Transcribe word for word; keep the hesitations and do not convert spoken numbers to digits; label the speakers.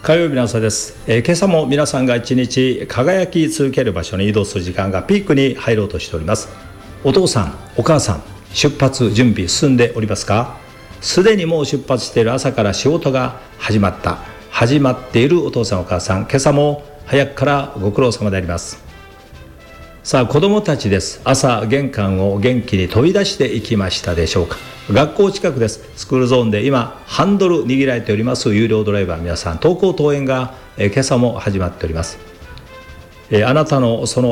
Speaker 1: 火曜日の朝です、えー、今朝も皆さんが一日輝き続ける場所に移動する時間がピークに入ろうとしております。お父さんお母さん、出発準備進んでおりますか？すでにもう出発している、朝から仕事が始まった始まっているお父さんお母さん、今朝も早くからご苦労様であります。さあ、子どもたちです。朝玄関を元気に飛び出していきましたでしょうか？学校近くです。スクールゾーンで今ハンドル握られております有料ドライバー皆さん、登校登園が、えー、今朝も始まっております。えー、あなたのその